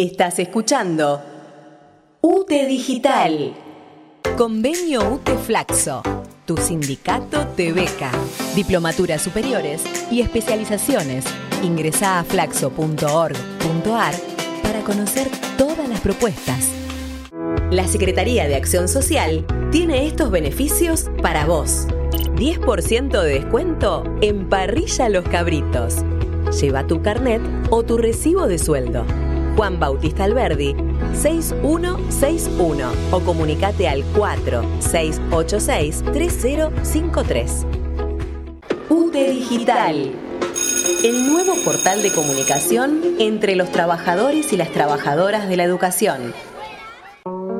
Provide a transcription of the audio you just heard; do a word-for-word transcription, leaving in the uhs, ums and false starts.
Estás escuchando U T E Digital. Convenio U T E Flaxo. Tu sindicato te beca. Diplomaturas superiores y especializaciones. Ingresá a flaxo punto org punto ar para conocer todas las propuestas. La Secretaría de Acción Social tiene estos beneficios para vos. diez por ciento de descuento en Parrilla Los Cabritos. Lleva tu carnet o tu recibo de sueldo. Juan Bautista Alberdi, seis uno seis uno o comunicate al cuatro seis ocho seis tres cero cinco tres. U T E Digital, el nuevo portal de comunicación entre los trabajadores y las trabajadoras de la educación.